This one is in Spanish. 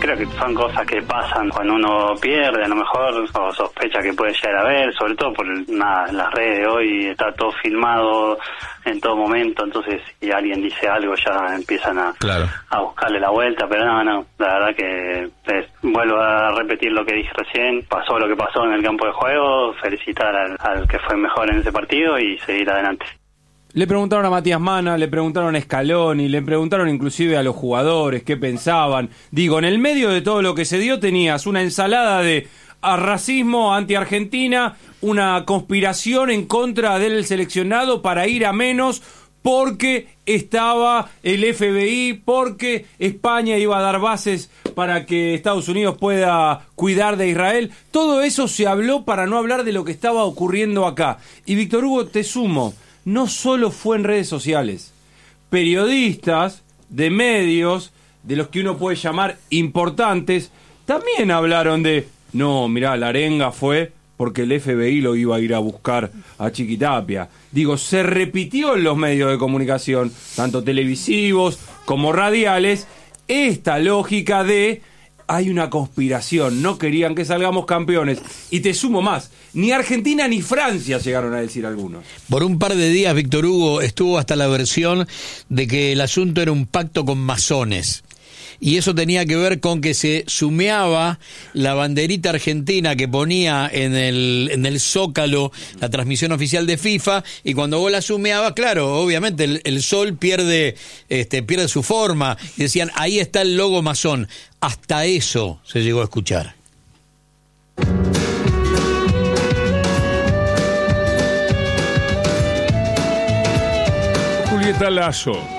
creo que son cosas que pasan cuando uno pierde, a lo mejor, o sospecha que puede llegar a ver, sobre todo por las redes de hoy, está todo filmado en todo momento, entonces si alguien dice algo ya empiezan a buscarle la vuelta, pero no, la verdad que vuelvo a repetir lo que dije recién, pasó lo que pasó en el campo de juego, felicitar al que fue mejor en ese partido y seguir adelante. Le preguntaron a Matías Mana, le preguntaron a Scaloni, le preguntaron inclusive a los jugadores qué pensaban. Digo, en el medio de todo lo que se dio tenías una ensalada de racismo anti-Argentina, una conspiración en contra del seleccionado para ir a menos porque estaba el FBI, porque España iba a dar bases para que Estados Unidos pueda cuidar de Israel. Todo eso se habló para no hablar de lo que estaba ocurriendo acá. Y Víctor Hugo, te sumo, no solo fue en redes sociales, periodistas de medios, de los que uno puede llamar importantes, también hablaron de, no, mirá, la arenga fue porque el FBI lo iba a ir a buscar a Chiquitapia. Digo, se repitió en los medios de comunicación, tanto televisivos como radiales, esta lógica de hay una conspiración, no querían que salgamos campeones. Y te sumo más, ni Argentina ni Francia llegaron a decir algunos. Por un par de días, Víctor Hugo, estuvo hasta la versión de que el asunto era un pacto con masones. Y eso tenía que ver con que se sumeaba la banderita argentina que ponía en el Zócalo la transmisión oficial de FIFA, y cuando vos la sumeabas, claro, obviamente el sol pierde su forma, y decían, ahí está el logo masón. Hasta eso se llegó a escuchar. Julieta Lazo